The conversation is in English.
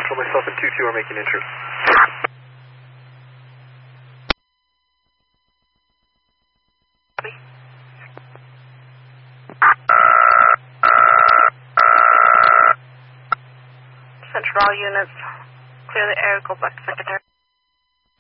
Central, myself and 2-2 are making entry. Central, all units, clear the air, go back to secondary.